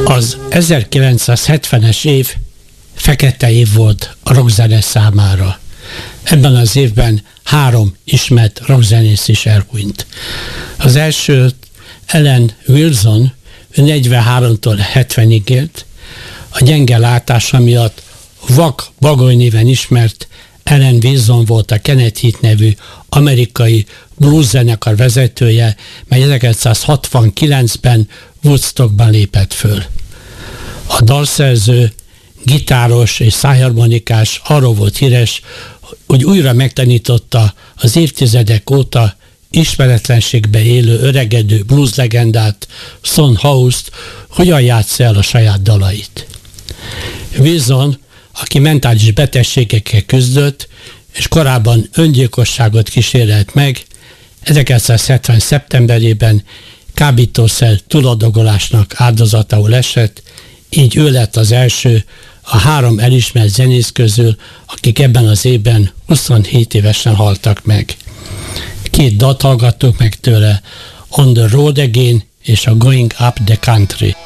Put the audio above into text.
Az 1970-es év fekete év volt a rockzene számára. Ebben az évben 3 ismert rockzenész is elhunyt. Az első Alan Wilson, ő 43-tól 70-ig élt. A gyenge látása miatt Vak Bagoly néven ismert Alan Wilson volt a Kenneth Heat nevű amerikai blues zenekar vezetője, mely 1969-ben Woodstockban lépett föl. A dalszerző, gitáros és szájharmonikás arról volt híres, hogy újra megtanította az évtizedek óta ismeretlenségbe élő öregedő blues legendát, Son House-t, hogyan játsza el a saját dalait. Wilson, aki mentális betegségekkel küzdött, és korábban öngyilkosságot kísérelt meg, 1970. szeptemberében kábítószer túladagolásnak áldozatául esett, így ő lett az első a 3 elismert zenész közül, akik ebben az évben 27 évesen haltak meg. 2 dalt hallgattuk meg tőle, On the Road Again és a Going Up the Country.